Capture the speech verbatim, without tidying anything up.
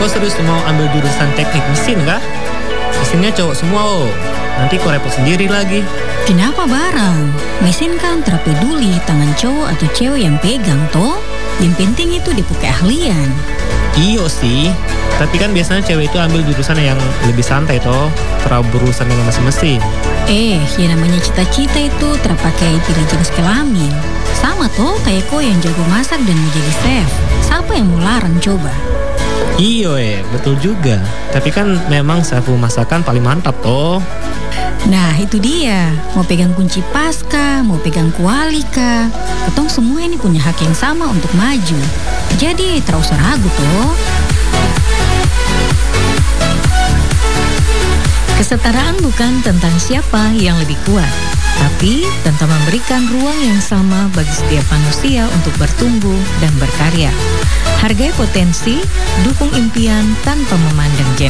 Kau serius mau ambil jurusan teknik mesin kah? Mesinnya cowok semua oh. Nanti kau repot sendiri lagi. Kenapa barang? Mesin kan terpeduli tangan cowok atau cewek yang pegang toh. Yang penting itu dipakai ahlian. Iyo sih, tapi kan biasanya cewek itu ambil jurusan yang lebih santai toh, terlalu berurusan dengan mesin-mesin. Eh, yang namanya cita-cita itu terpakai pilih jenis kelamin. Sama toh kayak kau yang jago masak dan mau jadi chef. Siapa yang mau larang coba? Iyo eh, betul juga. Tapi kan memang sapu masakan paling mantap toh. Nah itu dia, mau pegang kunci pasca, mau pegang kuali kah, ketong semua ini punya hak yang sama untuk maju. Jadi tak usah ragu toh. Kesetaraan bukan tentang siapa yang lebih kuat, tapi tentang memberikan ruang yang sama bagi setiap manusia untuk bertumbuh dan berkarya. Hargai potensi, dukung impian tanpa memandang gender.